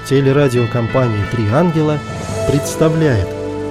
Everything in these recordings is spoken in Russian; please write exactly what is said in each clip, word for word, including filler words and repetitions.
Телерадиокомпания «Три ангела» представляет.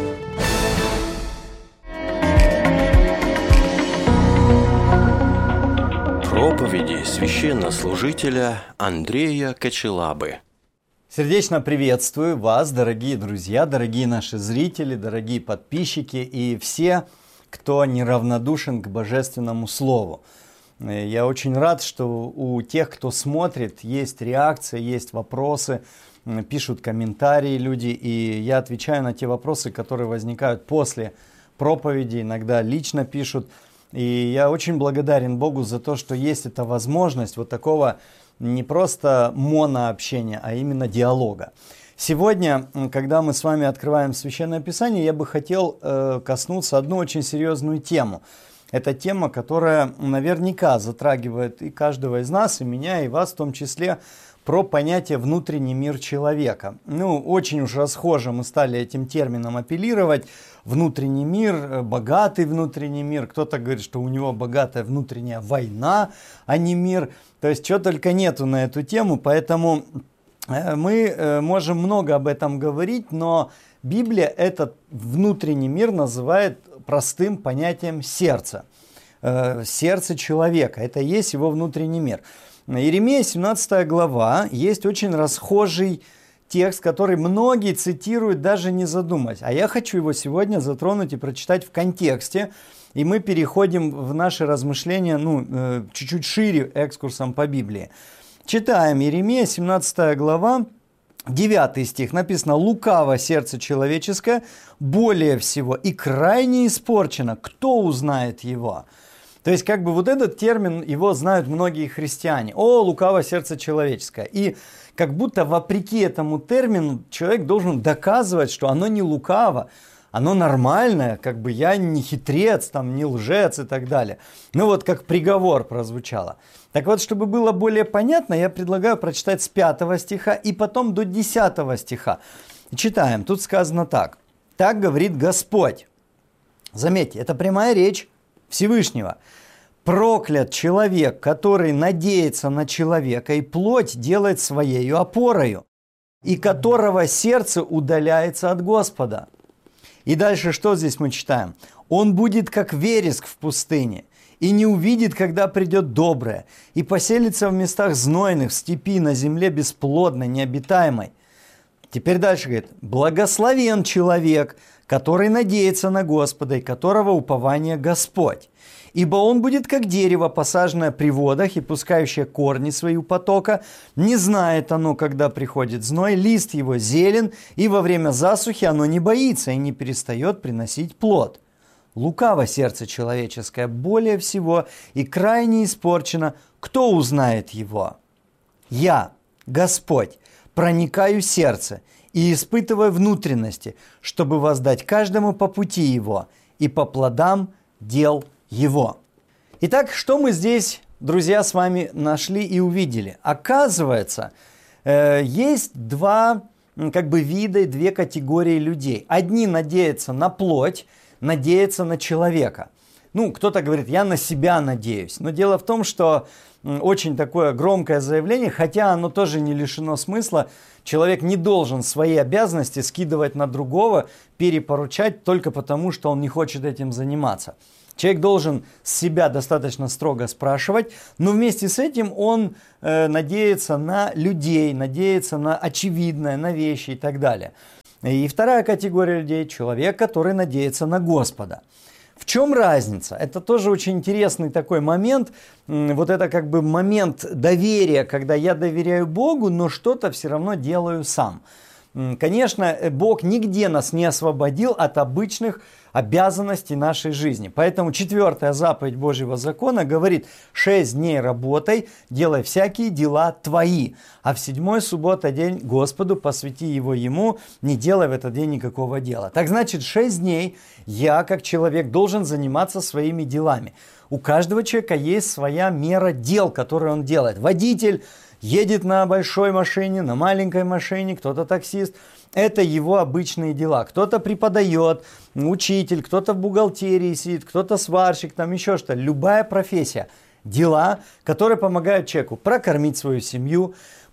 Проповеди священнослужителя Андрея Кочелабы. Сердечно приветствую вас, дорогие друзья, дорогие наши зрители, дорогие подписчики и все, кто неравнодушен к Божественному Слову. Я очень рад, что у тех, кто смотрит, есть реакция, есть вопросы, пишут комментарии люди, и я отвечаю на те вопросы, которые возникают после проповеди, иногда лично пишут. И я очень благодарен Богу за то, что есть эта возможность вот такого не просто монообщения, а именно диалога. Сегодня, когда мы с вами открываем Священное Писание, я бы хотел э, коснуться одну очень серьезную тему. Это тема, которая наверняка затрагивает и каждого из нас, и меня, и вас в том числе, про понятие «внутренний мир человека». Ну, очень уж расхоже мы стали этим термином апеллировать. Внутренний мир, богатый внутренний мир. Кто-то говорит, что у него богатая внутренняя война, а не мир. То есть, чего только нету на эту тему. Поэтому мы можем много об этом говорить, но Библия этот внутренний мир называет простым понятием сердца. Сердце человека. Это и есть его внутренний мир. Иеремия, семнадцатая глава, есть очень расхожий текст, который многие цитируют, даже не задумываясь. А я хочу его сегодня затронуть и прочитать в контексте. И мы переходим в наши размышления, ну, чуть-чуть шире экскурсом по Библии. Читаем Иеремия, семнадцатая глава, девятый стих. Написано: «Лукаво сердце человеческое, более всего, и крайне испорчено. Кто узнает его?» То есть, как бы вот этот термин, его знают многие христиане. О, лукаво сердце человеческое. И как будто вопреки этому термину человек должен доказывать, что оно не лукаво, оно нормальное, как бы я не хитрец, там, не лжец и так далее. Ну вот как приговор прозвучало. Так вот, чтобы было более понятно, я предлагаю прочитать с пятого стиха и потом до десятого стиха. Читаем. Тут сказано так. «Так говорит Господь». Заметьте, это прямая речь Всевышнего. «Проклят человек, который надеется на человека и плоть делает своею опорою, и которого сердце удаляется от Господа». И дальше что здесь мы читаем? «Он будет как вереск в пустыне, и не увидит, когда придет доброе, и поселится в местах знойных, в степи, на земле бесплодной, необитаемой». Теперь дальше говорит: «Благословен человек, который надеется на Господа, и которого упование Господь. Ибо он будет как дерево, посаженное при водах и пускающее корни свои у потока. Не знает оно, когда приходит зной, лист его зелен, и во время засухи оно не боится и не перестает приносить плод. Лукаво сердце человеческое более всего и крайне испорчено. Кто узнает его? Я, Господь, проникаю в сердце и испытываю внутренности, чтобы воздать каждому по пути его и по плодам дел его». Итак, что мы здесь, друзья, с вами нашли и увидели? Оказывается, э, есть два как бы вида, две категории людей. Одни надеются на плоть, надеются на человека. Ну, кто-то говорит: я на себя надеюсь. Но дело в том, что очень такое громкое заявление, хотя оно тоже не лишено смысла. Человек не должен свои обязанности скидывать на другого, перепоручать только потому, что он не хочет этим заниматься. Человек должен себя достаточно строго спрашивать, но вместе с этим он э, надеется на людей, надеется на очевидное, на вещи и так далее. И вторая категория людей – человек, который надеется на Господа. В чем разница? Это тоже очень интересный такой момент. Вот это как бы момент доверия, когда я доверяю Богу, но что-то все равно делаю сам. Конечно, Бог нигде нас не освободил от обычных обязанностей нашей жизни. Поэтому четвертая заповедь Божьего закона говорит: шесть дней работай, делай всякие дела твои, а в седьмой суббота день Господу, посвяти его Ему, не делай в этот день никакого дела. Так значит, шесть дней я, как человек, должен заниматься своими делами. У каждого человека есть своя мера дел, которые он делает. Водитель едет на большой машине, на маленькой машине, кто-то таксист. Это его обычные дела. Кто-то преподает, учитель, кто-то в бухгалтерии сидит, кто-то сварщик, там еще что-то. Любая профессия. Дела, которые помогают человеку прокормить свою семью,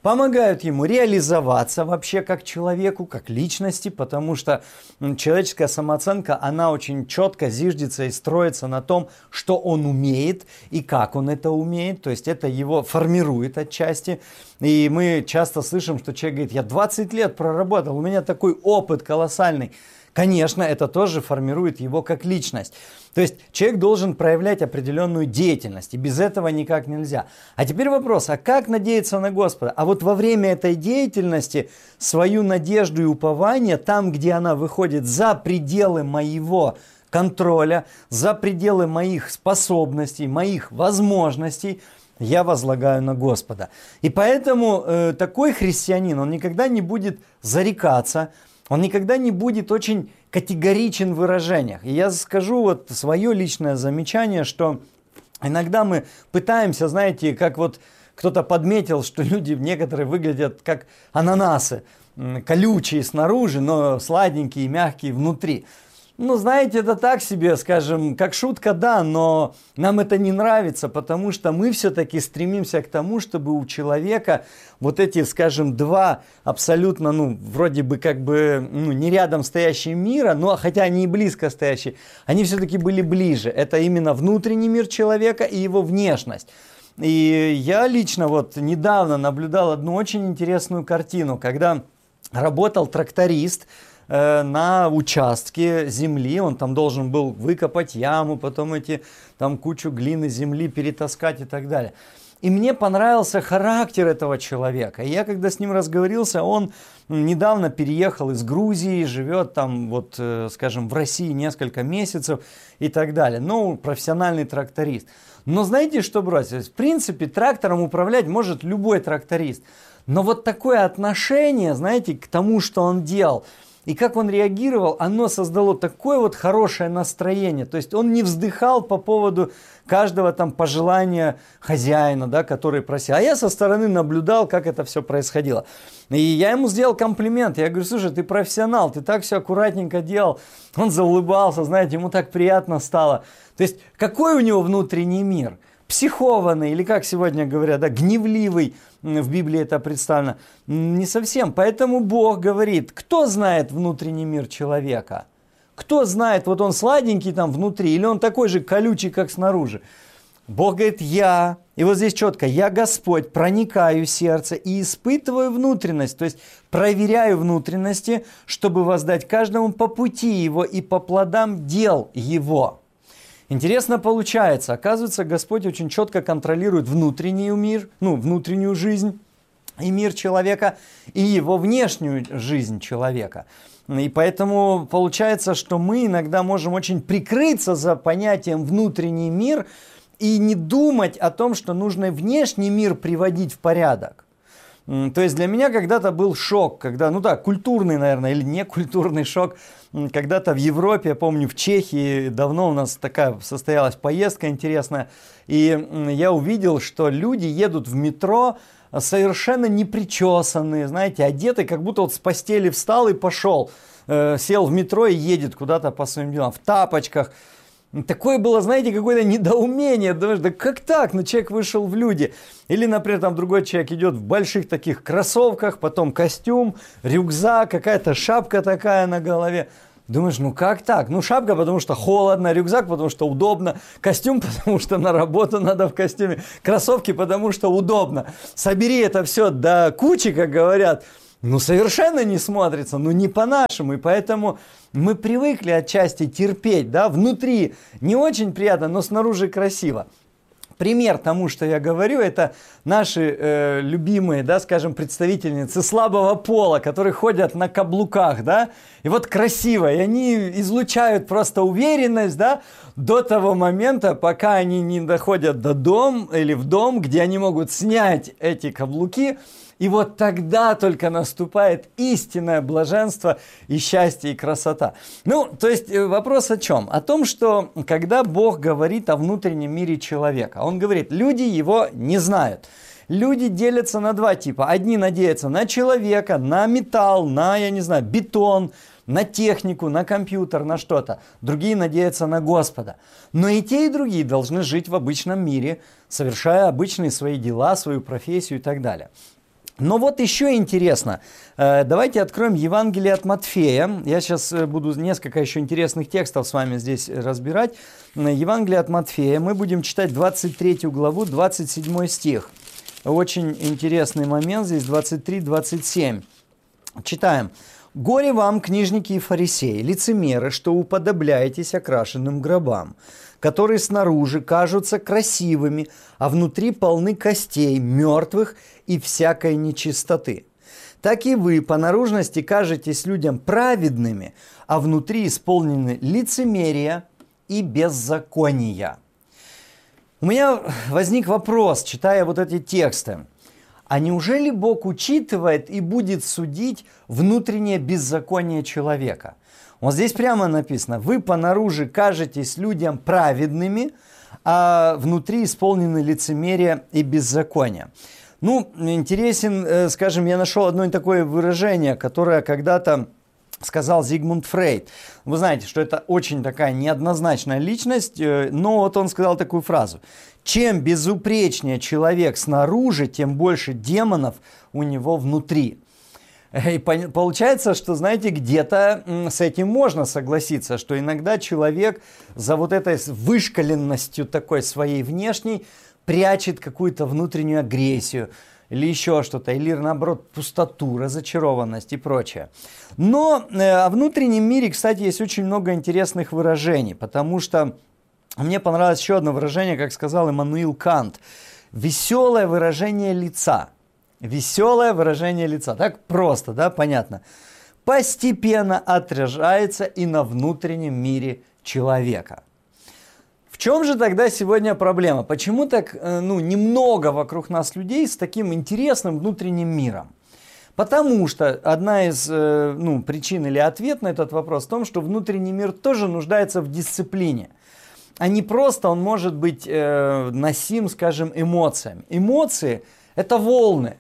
помогают ему реализоваться вообще как человеку, как личности, потому что человеческая самооценка, она очень четко зиждется и строится на том, что он умеет и как он это умеет, то есть это его формирует отчасти. И мы часто слышим, что человек говорит: я двадцать лет проработал, у меня такой опыт колоссальный. Конечно, это тоже формирует его как личность. То есть человек должен проявлять определенную деятельность, и без этого никак нельзя. А теперь вопрос, а как надеяться на Господа? А вот во время этой деятельности свою надежду и упование, там, где она выходит за пределы моего контроля, за пределы моих способностей, моих возможностей, я возлагаю на Господа. И поэтому э, такой христианин, он никогда не будет зарекаться, он никогда не будет очень категоричен в выражениях. И я скажу вот свое личное замечание, что иногда мы пытаемся, знаете, как вот кто-то подметил, что люди некоторые выглядят как ананасы, колючие снаружи, но сладенькие и мягкие внутри. Ну, знаете, это так себе, скажем, как шутка, да, но нам это не нравится, потому что мы все-таки стремимся к тому, чтобы у человека вот эти, скажем, два абсолютно, ну, вроде бы как бы, ну, не рядом стоящие мира, но хотя они и близко стоящие, они все-таки были ближе. Это именно внутренний мир человека и его внешность. И я лично вот недавно наблюдал одну очень интересную картину, когда работал тракторист на участке земли, он там должен был выкопать яму, потом эти там кучу глины, земли перетаскать и так далее. И мне понравился характер этого человека. И я когда с ним разговорился, он недавно переехал из Грузии, живет там вот, скажем, в России несколько месяцев и так далее. Ну, профессиональный тракторист. Но знаете, что бросить? В принципе, трактором управлять может любой тракторист. Но вот такое отношение, знаете, к тому, что он делал, и как он реагировал, оно создало такое вот хорошее настроение. То есть он не вздыхал по поводу каждого там пожелания хозяина, да, который просил. А я со стороны наблюдал, как это все происходило. И я ему сделал комплимент. Я говорю: слушай, ты профессионал, ты так все аккуратненько делал. Он заулыбался, знаете, ему так приятно стало. То есть какой у него внутренний мир? Психованный, или как сегодня говорят, да, гневливый, в Библии это представлено, не совсем. Поэтому Бог говорит: кто знает внутренний мир человека? Кто знает, вот он сладенький там внутри, или он такой же колючий, как снаружи? Бог говорит: я, и вот здесь четко, я Господь, проникаю в сердце и испытываю внутренность, то есть проверяю внутренности, чтобы воздать каждому по пути его и по плодам дел его. Интересно получается, оказывается, Господь очень четко контролирует внутренний мир, ну, внутреннюю жизнь и мир человека, и его внешнюю жизнь человека. И поэтому получается, что мы иногда можем очень прикрыться за понятием внутренний мир и не думать о том, что нужно внешний мир приводить в порядок. То есть для меня когда-то был шок, когда, ну да, культурный, наверное, или не культурный шок, когда-то в Европе, я помню, в Чехии давно у нас такая состоялась поездка интересная, и я увидел, что люди едут в метро совершенно непричесанные, знаете, одеты, как будто вот с постели встал и пошел, э, сел в метро и едет куда-то по своим делам, в тапочках. Такое было, знаете, какое-то недоумение. Думаешь, да как так? Ну, человек вышел в люди. Или, например, там другой человек идет в больших таких кроссовках, потом костюм, рюкзак, какая-то шапка такая на голове. Думаешь, ну как так? Ну, шапка, потому что холодно, рюкзак, потому что удобно, костюм, потому что на работу надо в костюме, кроссовки, потому что удобно. Собери это все до кучи, как говорят. Ну, совершенно не смотрится, ну, не по-нашему. И поэтому мы привыкли отчасти терпеть, да, внутри не очень приятно, но снаружи красиво. Пример тому, что я говорю, это наши э, любимые, да, скажем, представительницы слабого пола, которые ходят на каблуках, да, и вот красиво, и они излучают просто уверенность, да, до того момента, пока они не доходят до дома или в дом, где они могут снять эти каблуки. И вот тогда только наступает истинное блаженство и счастье, и красота. Ну, то есть вопрос о чем? О том, что когда Бог говорит о внутреннем мире человека, Он говорит, люди его не знают. Люди делятся на два типа. Одни надеются на человека, на металл, на, я не знаю, бетон, на технику, на компьютер, на что-то. Другие надеются на Господа. Но и те, и другие должны жить в обычном мире, совершая обычные свои дела, свою профессию и так далее. Но вот еще интересно, давайте откроем Евангелие от Матфея. Я сейчас буду несколько еще интересных текстов с вами здесь разбирать. Евангелие от Матфея, мы будем читать двадцать третью главу, двадцать седьмой стих. Очень интересный момент здесь, двадцать три двадцать семь. Читаем. «Горе вам, книжники и фарисеи, лицемеры, что уподобляетесь окрашенным гробам, которые снаружи кажутся красивыми, а внутри полны костей, мертвых и всякой нечистоты. Так и вы по наружности кажетесь людям праведными, а внутри исполнены лицемерия и беззакония». У меня возник вопрос, читая вот эти тексты. А неужели Бог учитывает и будет судить внутреннее беззаконие человека? Вот здесь прямо написано: вы понаружи кажетесь людям праведными, а внутри исполнены лицемерие и беззаконие. Ну, интересен, скажем, я нашел одно такое выражение, которое когда-то сказал Зигмунд Фрейд. Вы знаете, что это очень такая неоднозначная личность, но вот он сказал такую фразу: чем безупречнее человек снаружи, тем больше демонов у него внутри. И получается, что, знаете, где-то с этим можно согласиться, что иногда человек за вот этой вышкаленностью такой своей внешней прячет какую-то внутреннюю агрессию, или еще что-то, или наоборот пустоту, разочарованность и прочее. Но э, о внутреннем мире, кстати, есть очень много интересных выражений, потому что мне понравилось еще одно выражение, как сказал Иммануил Кант. Веселое выражение лица. Веселое выражение лица. Так просто, да, понятно. Постепенно отражается и на внутреннем мире человека. В чем же тогда сегодня проблема? Почему так, ну, немного вокруг нас людей с таким интересным внутренним миром? Потому что одна из, ну, причин или ответ на этот вопрос в том, что внутренний мир тоже нуждается в дисциплине. А не просто он может быть э, носим, скажем, эмоциями. Эмоции – это волны.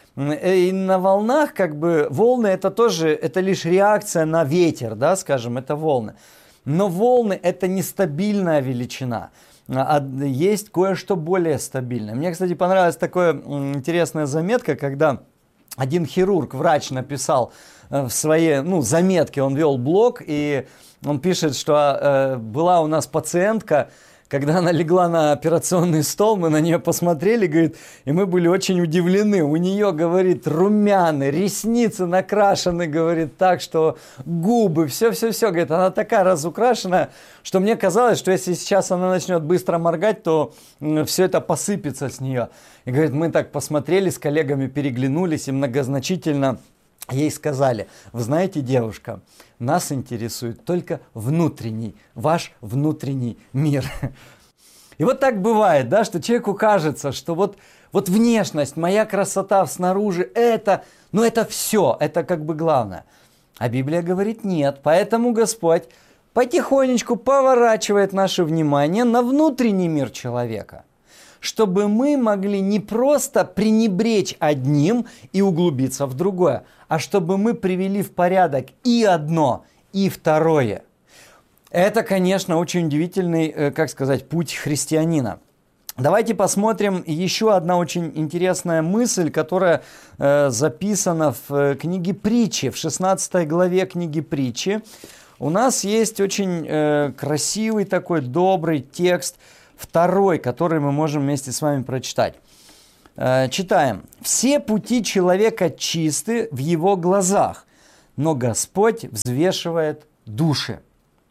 И на волнах, как бы, волны – это тоже, это лишь реакция на ветер, да, скажем, это волны. Но волны – это нестабильная величина, а есть кое-что более стабильное. Мне, кстати, понравилась такая интересная заметка, когда один хирург, врач, написал в своей, ну, заметке, он вел блог, и он пишет, что э, была у нас пациентка, когда она легла на операционный стол, мы на нее посмотрели, говорит, и мы были очень удивлены. У нее, говорит, румяны, ресницы накрашены, говорит, так, что губы, все-все-все, говорит, она такая разукрашенная, что мне казалось, что если сейчас она начнет быстро моргать, то все это посыпется с нее. И, говорит, мы так посмотрели, с коллегами переглянулись и многозначительно ей сказали: вы знаете, девушка, нас интересует только внутренний, ваш внутренний мир. И вот так бывает, да, что человеку кажется, что вот, вот внешность, моя красота снаружи, это, ну это все, это как бы главное. А Библия говорит нет, поэтому Господь потихонечку поворачивает наше внимание на внутренний мир человека, чтобы мы могли не просто пренебречь одним и углубиться в другое, а чтобы мы привели в порядок и одно, и второе. Это, конечно, очень удивительный, как сказать, путь христианина. Давайте посмотрим еще одна очень интересная мысль, которая э, записана в книге Притчи, в шестнадцатой главе книги Притчи. У нас есть очень э, красивый такой добрый текст, второй, который мы можем вместе с вами прочитать. Читаем. «Все пути человека чисты в его глазах, но Господь взвешивает души».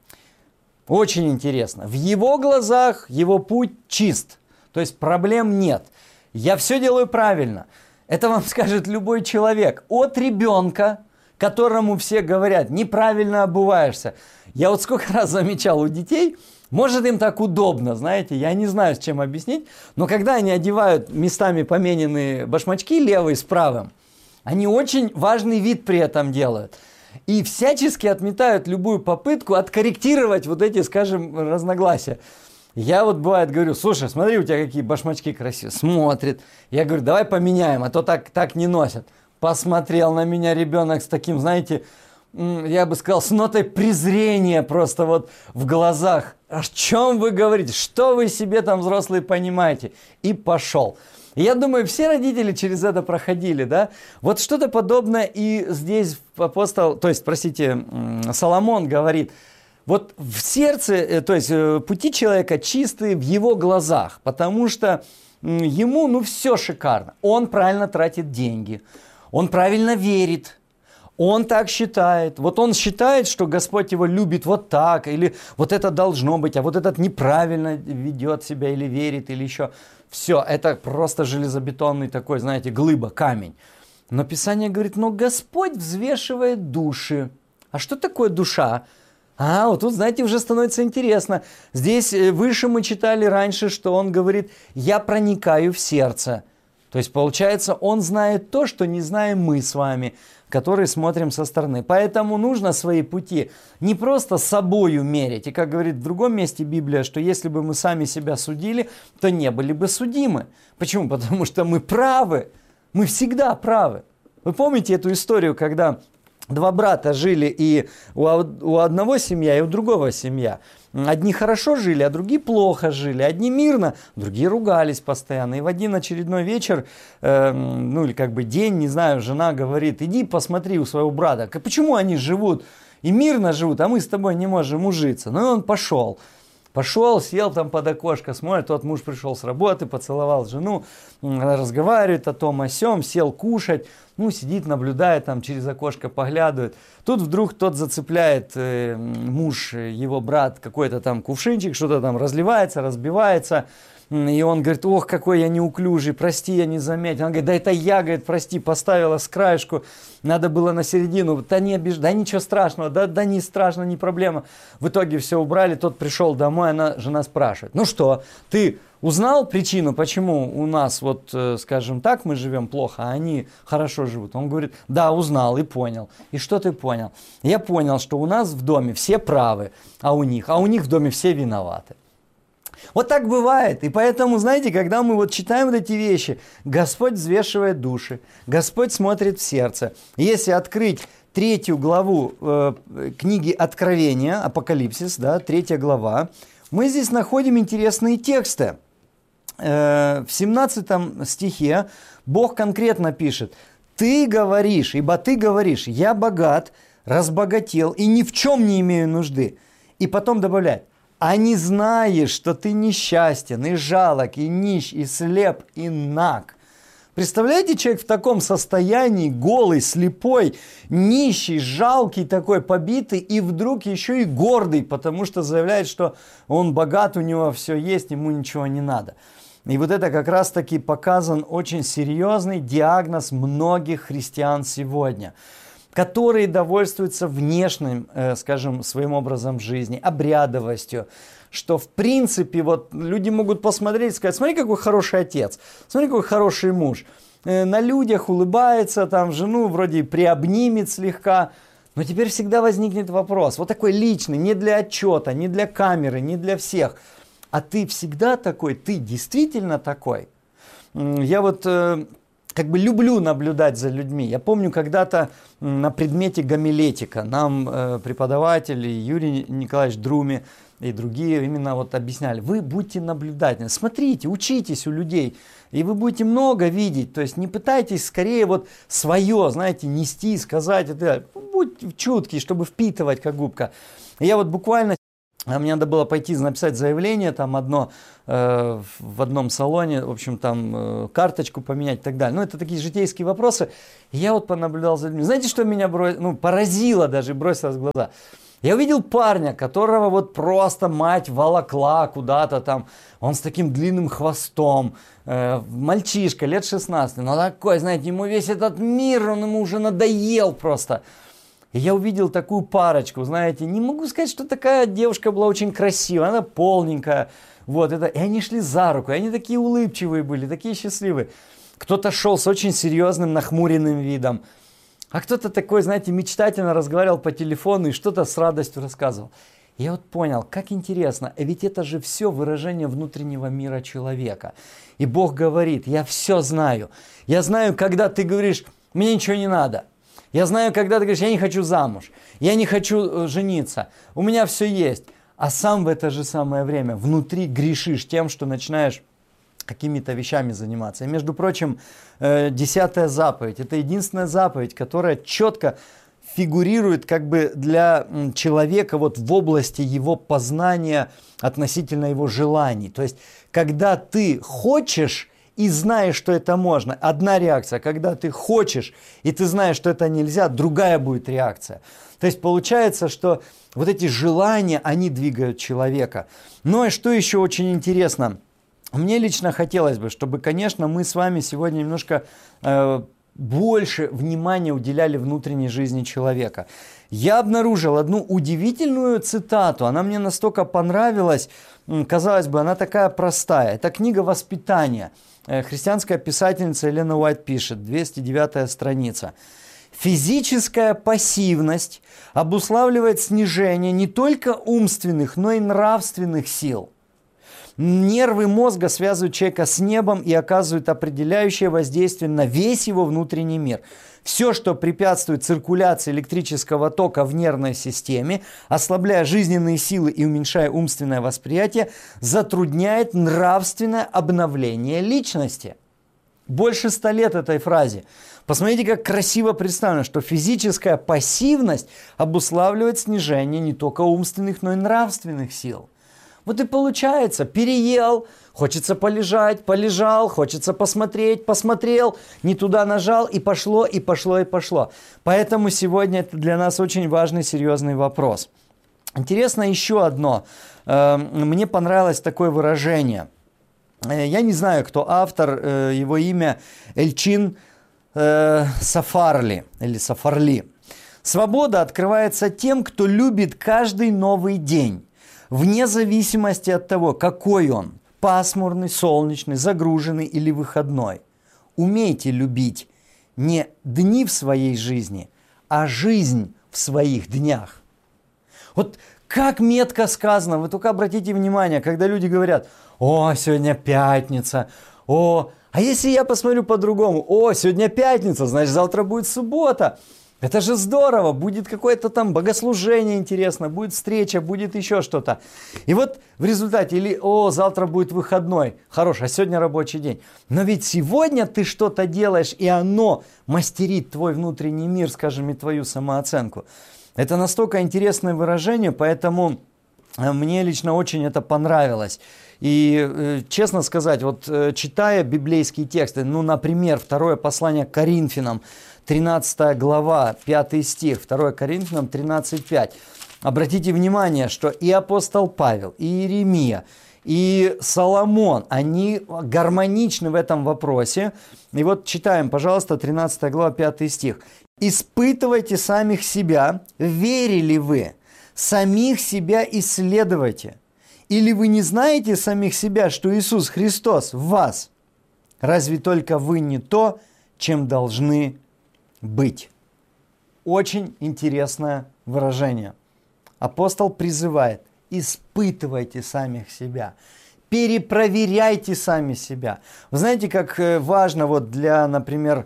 Очень интересно. В его глазах его путь чист, то есть проблем нет. Я все делаю правильно. Это вам скажет любой человек. От ребенка, которому все говорят, неправильно обуваешься. Я вот сколько раз замечал у детей, может им так удобно, знаете, я не знаю, с чем объяснить, но когда они одевают местами помененные башмачки левый с правым, они очень важный вид при этом делают. И всячески отметают любую попытку откорректировать вот эти, скажем, разногласия. Я вот бывает говорю: слушай, смотри, у тебя какие башмачки красивые. Смотрит. Я говорю: давай поменяем, а то так, так не носят. Посмотрел на меня ребенок с таким, знаете, я бы сказал, с нотой презрения просто вот в глазах. О чем вы говорите? Что вы себе там, взрослые, понимаете? И пошел. И я думаю, все родители через это проходили, да? Вот что-то подобное и здесь апостол, то есть, простите, Соломон говорит, вот в сердце, то есть пути человека чистые в его глазах, потому что ему, ну, все шикарно. Он правильно тратит деньги, он правильно верит, он так считает. Вот он считает, что Господь его любит вот так, или вот это должно быть, а вот этот неправильно ведет себя или верит, или еще. Все, это просто железобетонный такой, знаете, глыба, камень. Но Писание говорит, но Господь взвешивает души. А что такое душа? А, вот тут, знаете, уже становится интересно. Здесь выше мы читали раньше, что он говорит, я проникаю в сердце. То есть, получается, он знает то, что не знаем мы с вами, которые смотрим со стороны. Поэтому нужно свои пути не просто собою мерить. И как говорит в другом месте Библия, что если бы мы сами себя судили, то не были бы судимы. Почему? Потому что мы правы. Мы всегда правы. Вы помните эту историю, когда два брата жили, и у одного семья, и у другого семья. Одни хорошо жили, а другие плохо жили. Одни мирно, другие ругались постоянно. И в один очередной вечер, э, ну или как бы день, не знаю, жена говорит, иди посмотри у своего брата, почему они живут и мирно живут, а мы с тобой не можем ужиться. Ну и он пошел. Пошел, сел там под окошко, смотрит, тот муж пришел с работы, поцеловал жену, разговаривает о том, о сём, сел кушать, ну, сидит, наблюдает, там через окошко поглядывает. Тут вдруг тот зацепляет, э, муж, его брат, какой-то там кувшинчик, что-то там разливается, разбивается. И он говорит, ох, какой я неуклюжий, прости, я не заметил. Он говорит, да это я, говорит, прости, поставила с краешку, надо было на середину. Да не обиж... да ничего страшного, да, да не страшно, не проблема. В итоге все убрали, тот пришел домой, она, жена спрашивает, ну что, ты узнал причину, почему у нас, вот, скажем так, мы живем плохо, а они хорошо живут? Он говорит, да, узнал и понял. И что ты понял? Я понял, что у нас в доме все правы, а у них, а у них в доме все виноваты. Вот так бывает. И поэтому, знаете, когда мы вот читаем вот эти вещи, Господь взвешивает души, Господь смотрит в сердце. Если открыть третью главу э, книги Откровения, Апокалипсис, да, третья глава, мы здесь находим интересные тексты. Э, в семнадцатом стихе Бог конкретно пишет, «Ты говоришь, ибо ты говоришь, я богат, разбогател и ни в чем не имею нужды». И потом добавляет, а не знаешь, что ты несчастен, и жалок, и нищ, и слеп, и наг. Представляете, человек в таком состоянии, голый, слепой, нищий, жалкий такой, побитый, и вдруг еще и гордый, потому что заявляет, что он богат, у него все есть, ему ничего не надо. И вот это как раз-таки показан очень серьезный диагноз многих христиан сегодня, которые довольствуются внешним, э, скажем, своим образом жизни, обрядовостью, что в принципе вот люди могут посмотреть и сказать, смотри, какой хороший отец, смотри, какой хороший муж, э, на людях улыбается, там жену вроде приобнимет слегка, но теперь всегда возникнет вопрос, вот такой личный, не для отчета, не для камеры, не для всех, а ты всегда такой, ты действительно такой? Я вот... Э, как бы люблю наблюдать за людьми. Я помню, когда-то на предмете гомилетика нам э, преподаватели Юрий Николаевич Друми и другие именно вот объясняли, вы будьте наблюдательны, смотрите, учитесь у людей, и вы будете много видеть, то есть не пытайтесь скорее вот свое, знаете, нести, сказать, это, будьте чуткие, чтобы впитывать как губка. Я вот буквально мне надо было пойти написать заявление, там одно э, в одном салоне, в общем, там э, карточку поменять и так далее. Ну, это такие житейские вопросы. Я вот понаблюдал за людьми. Знаете, что меня брос... ну, поразило даже, бросилось в глаза? Я увидел парня, которого вот просто мать волокла куда-то там. Он с таким длинным хвостом. Э, мальчишка, лет шестнадцать. Но такой, знаете, ему весь этот мир, он ему уже надоел просто. И я увидел такую парочку, знаете, не могу сказать, что такая девушка была очень красивая, она полненькая, вот это, и они шли за руку, и они такие улыбчивые были, такие счастливые. Кто-то шел с очень серьезным нахмуренным видом, а кто-то такой, знаете, мечтательно разговаривал по телефону и что-то с радостью рассказывал. И я вот понял, как интересно, ведь это же все выражение внутреннего мира человека. И Бог говорит, я все знаю, я знаю, когда ты говоришь, мне ничего не надо. Я знаю, когда ты говоришь, я не хочу замуж, я не хочу жениться, у меня все есть. А сам в это же самое время внутри грешишь тем, что начинаешь какими-то вещами заниматься. И, между прочим, десятая заповедь – это единственная заповедь, которая четко фигурирует как бы для человека вот в области его познания относительно его желаний. То есть, когда ты хочешь и знаешь, что это можно, одна реакция. Когда ты хочешь и ты знаешь, что это нельзя, другая будет реакция. То есть, получается, что вот эти желания, они двигают человека. Ну и что еще очень интересно, мне лично хотелось бы, чтобы, конечно, мы с вами сегодня немножко э, больше внимания уделяли внутренней жизни человека. Я обнаружил одну удивительную цитату, она мне настолько понравилась, казалось бы, она такая простая. Это книга «Воспитание». Христианская писательница Елена Уайт пишет, двести девятая страница. Физическая пассивность обуславливает снижение не только умственных, но и нравственных сил. Нервы мозга связывают человека с небом и оказывают определяющее воздействие на весь его внутренний мир. Все, что препятствует циркуляции электрического тока в нервной системе, ослабляя жизненные силы и уменьшая умственное восприятие, затрудняет нравственное обновление личности. Больше ста лет этой фразе. Посмотрите, как красиво представлено, что физическая пассивность обуславливает снижение не только умственных, но и нравственных сил. Вот и получается, переел, хочется полежать, полежал, хочется посмотреть, посмотрел, не туда нажал, и пошло, и пошло, и пошло. Поэтому сегодня это для нас очень важный, серьезный вопрос. Интересно еще одно. Мне понравилось такое выражение. Я не знаю, кто автор, его имя Эльчин Сафарли или Сафарли. Свобода открывается тем, кто любит каждый новый день. Вне зависимости от того, какой он, пасмурный, солнечный, загруженный или выходной. Умейте любить не дни в своей жизни, а жизнь в своих днях. Вот как метко сказано, вы только обратите внимание, когда люди говорят, о, сегодня пятница, о, а если я посмотрю по-другому, о, сегодня пятница, значит завтра будет суббота. Это же здорово, будет какое-то там богослужение интересно, будет встреча, будет еще что-то. И вот в результате, или, о, завтра будет выходной, хорош, а сегодня рабочий день. Но ведь сегодня ты что-то делаешь, и оно мастерит твой внутренний мир, скажем, и твою самооценку. Это настолько интересное выражение, поэтому мне лично очень это понравилось. И, честно сказать, вот читая библейские тексты, ну, например, второе послание к Коринфянам, тринадцатая глава, пятый стих, второе Коринфянам тринадцать пять. Обратите внимание, что и апостол Павел, и Иеремия, и Соломон, они гармоничны в этом вопросе. И вот читаем, пожалуйста, тринадцатая глава, пятый стих. «Испытывайте самих себя, верили вы, самих себя исследуйте. Или вы не знаете самих себя, что Иисус Христос в вас? Разве только вы не то, чем должны быть?» Очень интересное выражение. Апостол призывает: испытывайте самих себя, перепроверяйте сами себя. Вы знаете, как важно вот для, например,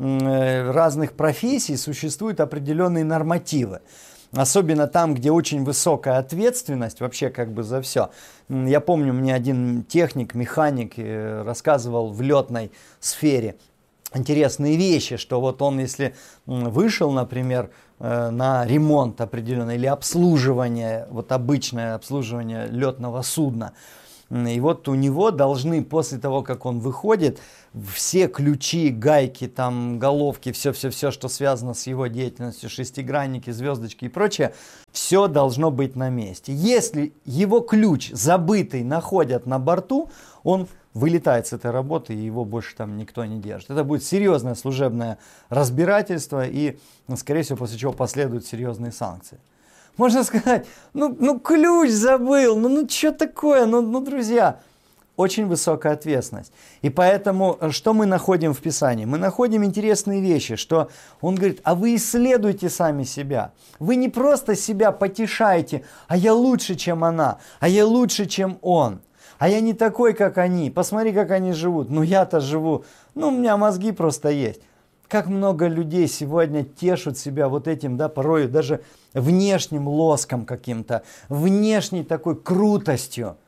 разных профессий существуют определенные нормативы. Особенно там, где очень высокая ответственность вообще как бы за все. Я помню, мне один техник, механик рассказывал в летной сфере интересные вещи, что вот он, если вышел, например, на ремонт определенный или обслуживание, вот обычное обслуживание летного судна, и вот у него должны после того, как он выходит, все ключи, гайки, там, головки, все-все-все, что связано с его деятельностью, шестигранники, звездочки и прочее, все должно быть на месте. Если его ключ забытый находят на борту, он вылетает с этой работы, и его больше там никто не держит. Это будет серьезное служебное разбирательство, и, скорее всего, после чего последуют серьезные санкции. Можно сказать, ну, ну ключ забыл, ну, ну что такое, ну, ну, друзья, очень высокая ответственность. И поэтому, что мы находим в Писании? Мы находим интересные вещи, что он говорит, а вы исследуйте сами себя. Вы не просто себя потешаете, а я лучше, чем она, а я лучше, чем он. А я не такой, как они. Посмотри, как они живут. Ну, я-то живу. Ну, у меня мозги просто есть. Как много людей сегодня тешут себя вот этим, да, порой даже внешним лоском каким-то, внешней такой крутостью.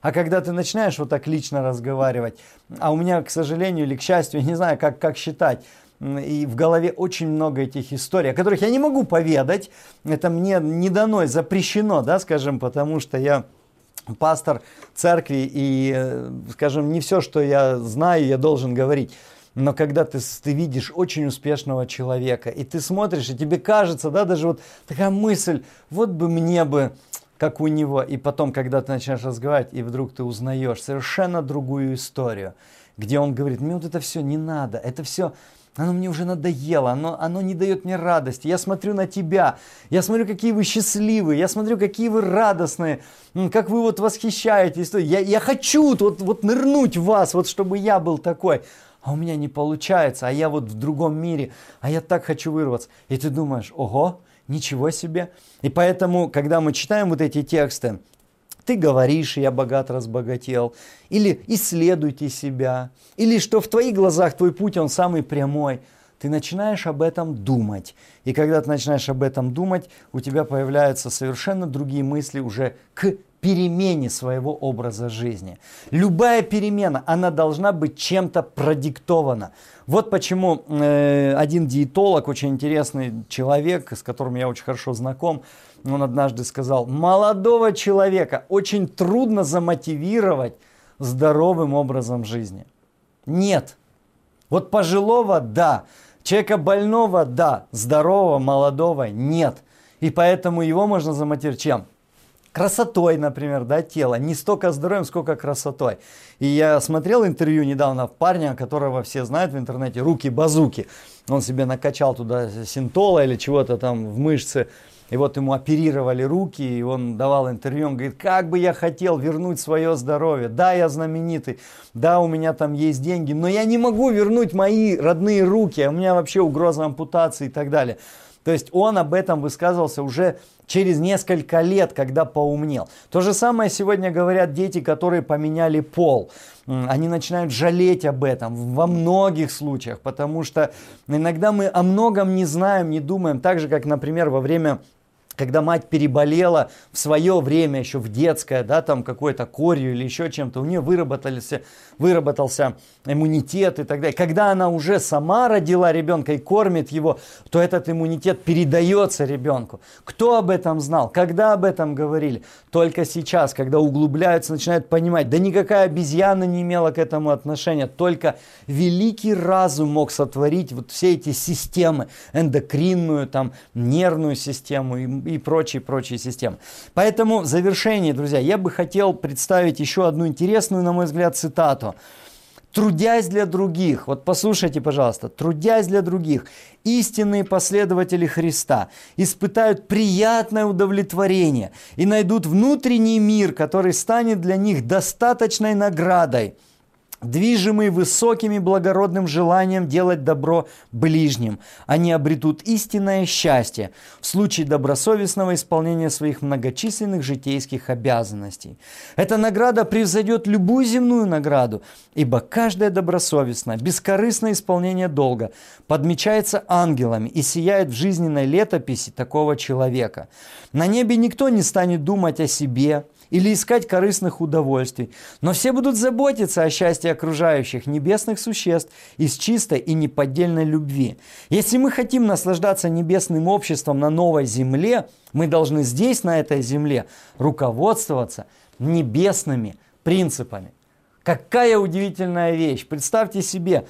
А когда ты начинаешь вот так лично разговаривать, а у меня, к сожалению или к счастью, не знаю, как, как считать, и в голове очень много этих историй, о которых я не могу поведать, это мне не дано, запрещено, да, скажем, потому что я пастор церкви, и, скажем, не все, что я знаю, я должен говорить. Но когда ты, ты видишь очень успешного человека, и ты смотришь, и тебе кажется, да, даже вот такая мысль, вот бы мне бы, как у него, и потом, когда ты начинаешь разговаривать, и вдруг ты узнаешь совершенно другую историю, где он говорит, мне вот это все не надо, это все... Оно мне уже надоело, оно, оно не дает мне радости. Я смотрю на тебя, я смотрю, какие вы счастливые, я смотрю, какие вы радостные, как вы вот восхищаетесь. Я, я хочу вот, вот нырнуть в вас, вот чтобы я был такой. А у меня не получается, а я вот в другом мире, а я так хочу вырваться. И ты думаешь, ого, ничего себе. И поэтому, когда мы читаем вот эти тексты, ты говоришь, я богат, разбогател, или исследуйте себя, или что в твоих глазах твой путь, он самый прямой. Ты начинаешь об этом думать. И когда ты начинаешь об этом думать, у тебя появляются совершенно другие мысли уже к перемене своего образа жизни. Любая перемена, она должна быть чем-то продиктована. Вот почему э, один диетолог, очень интересный человек, с которым я очень хорошо знаком, он однажды сказал, молодого человека очень трудно замотивировать здоровым образом жизни. Нет. Вот пожилого – да. Человека больного – да. Здорового, молодого – нет. И поэтому его можно замотивировать чем? Красотой, например, да, тела. Не столько здоровьем, сколько красотой. И я смотрел интервью недавно парня, которого все знают в интернете, руки-базуки. Он себе накачал туда синтола или чего-то там в мышцы. И вот ему оперировали руки, и он давал интервью, он говорит, как бы я хотел вернуть свое здоровье. Да, я знаменитый, да, у меня там есть деньги, но я не могу вернуть мои родные руки, у меня вообще угроза ампутации и так далее. То есть он об этом высказывался уже через несколько лет, когда поумнел. То же самое сегодня говорят дети, которые поменяли пол. Они начинают жалеть об этом во многих случаях, потому что иногда мы о многом не знаем, не думаем. Так же, как, например, во время... Когда мать переболела в свое время, еще в детское, да, там какой-то корью или еще чем-то, у нее выработался, выработался иммунитет и так далее. Когда она уже сама родила ребенка и кормит его, то этот иммунитет передается ребенку. Кто об этом знал? Когда об этом говорили? Только сейчас, когда углубляются, начинают понимать, да никакая обезьяна не имела к этому отношения, только великий разум мог сотворить вот все эти системы, эндокринную, там, нервную систему и и прочие-прочие системы. Поэтому в завершении, друзья, я бы хотел представить еще одну интересную, на мой взгляд, цитату. «Трудясь для других», вот послушайте, пожалуйста, «трудясь для других, истинные последователи Христа испытают приятное удовлетворение и найдут внутренний мир, который станет для них достаточной наградой, движимые высоким и благородным желанием делать добро ближним, они обретут истинное счастье в случае добросовестного исполнения своих многочисленных житейских обязанностей. Эта награда превзойдет любую земную награду, ибо каждое добросовестное, бескорыстное исполнение долга подмечается ангелами и сияет в жизненной летописи такого человека. На небе никто не станет думать о себе или искать корыстных удовольствий, но все будут заботиться о счастье окружающих небесных существ из чистой и неподдельной любви. Если мы хотим наслаждаться небесным обществом на новой земле, мы должны здесь, на этой земле, руководствоваться небесными принципами. Какая удивительная вещь! Представьте себе,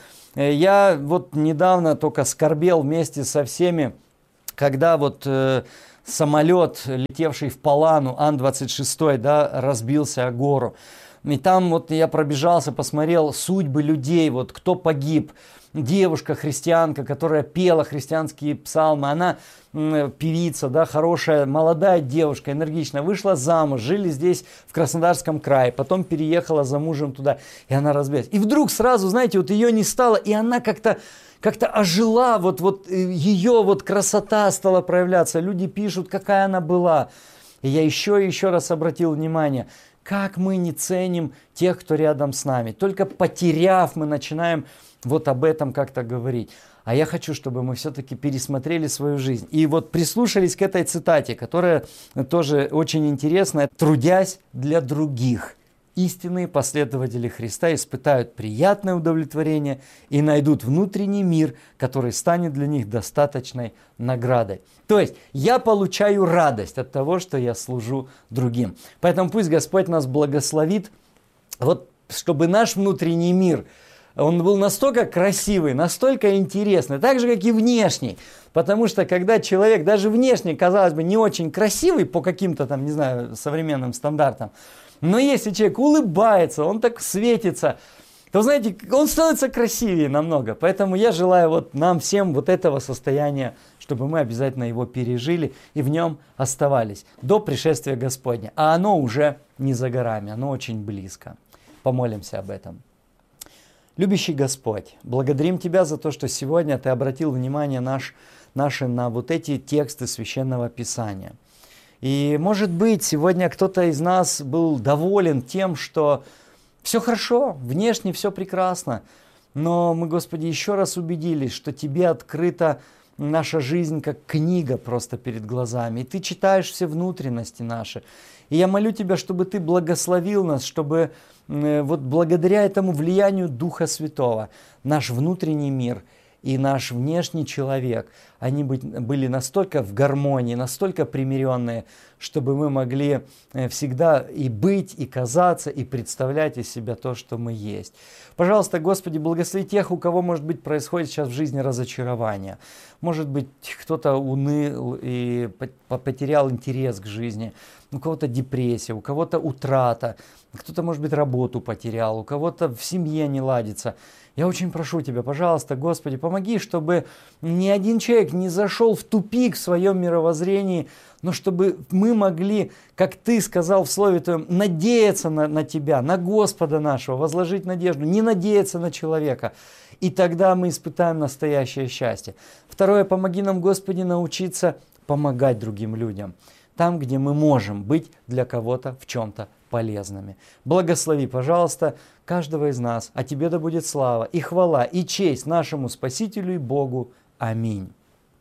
я вот недавно только скорбел вместе со всеми, когда вот... Э, самолет, летевший в Палану, Ан двадцать шесть, да, разбился о гору. И там вот я пробежался, посмотрел судьбы людей, вот кто погиб. Девушка, христианка, которая пела христианские псалмы, она м, певица, да, хорошая, молодая девушка, энергичная, вышла замуж, жили здесь в Краснодарском крае, потом переехала за мужем туда, и она разбилась. И вдруг сразу, знаете, вот ее не стало, и она как-то как-то ожила, вот, вот ее вот красота стала проявляться. Люди пишут, какая она была. И я еще и еще раз обратил внимание, как мы не ценим тех, кто рядом с нами. Только потеряв, мы начинаем вот об этом как-то говорить. А я хочу, чтобы мы все-таки пересмотрели свою жизнь. И вот прислушались к этой цитате, которая тоже очень интересная. «Трудясь для других, истинные последователи Христа испытают приятное удовлетворение и найдут внутренний мир, который станет для них достаточной наградой. То есть я получаю радость от того, что я служу другим. Поэтому пусть Господь нас благословит, вот, чтобы наш внутренний мир, он был настолько красивый, настолько интересный, так же, как и внешний. Потому что когда человек, даже внешне, казалось бы, не очень красивый по каким-то там, не знаю, современным стандартам, но если человек улыбается, он так светится, то, знаете, он становится красивее намного. Поэтому я желаю вот нам всем вот этого состояния, чтобы мы обязательно его пережили и в нем оставались до пришествия Господня. А оно уже не за горами, оно очень близко. Помолимся об этом. Любящий Господь, благодарим Тебя за то, что сегодня Ты обратил внимание наш, наше на вот эти тексты Священного Писания. И, может быть, сегодня кто-то из нас был доволен тем, что все хорошо, внешне все прекрасно, но мы, Господи, еще раз убедились, что Тебе открыта наша жизнь как книга просто перед глазами, и Ты читаешь все внутренности наши. И я молю Тебя, чтобы Ты благословил нас, чтобы вот благодаря этому влиянию Духа Святого наш внутренний мир и наш внешний человек, они были настолько в гармонии, настолько примиренные, чтобы мы могли всегда и быть, и казаться, и представлять из себя то, что мы есть. Пожалуйста, Господи, благослови тех, у кого, может быть, происходит сейчас в жизни разочарование. Может быть, кто-то уныл и потерял интерес к жизни. У кого-то депрессия, у кого-то утрата, кто-то, может быть, работу потерял, у кого-то в семье не ладится. Я очень прошу Тебя, пожалуйста, Господи, помоги, чтобы ни один человек не зашел в тупик в своем мировоззрении, но чтобы мы могли, как Ты сказал в Слове Твоем, надеяться на, на Тебя, на Господа нашего, возложить надежду, не надеяться на человека. И тогда мы испытаем настоящее счастье. Второе, помоги нам, Господи, научиться помогать другим людям. Там, где мы можем быть для кого-то в чем-то полезными. Благослови, пожалуйста, каждого из нас, а Тебе да будет слава и хвала и честь нашему Спасителю и Богу. Аминь.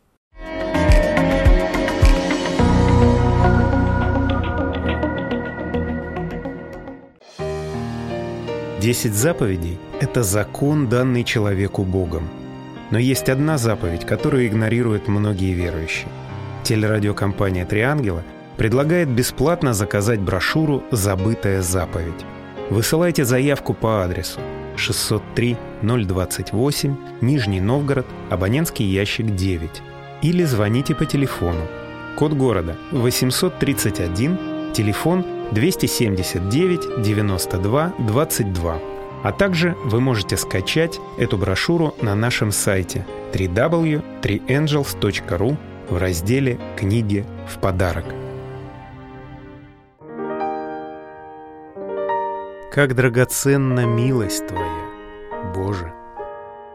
Десять заповедей – это закон, данный человеку Богом. Но есть одна заповедь, которую игнорируют многие верующие. Телерадиокомпания «Три ангела» предлагает бесплатно заказать брошюру «Забытая заповедь». Высылайте заявку по адресу шестьсот три ноль двадцать восемь, Нижний Новгород, абонентский ящик девять. Или звоните по телефону. Код города восемьсот тридцать один, телефон двести семьдесят девять девяносто два двадцать два. А также вы можете скачать эту брошюру на нашем сайте дабл ю дабл ю дабл ю точка три энджелс точка ру в разделе «Книги в подарок». Как драгоценна милость Твоя, Боже!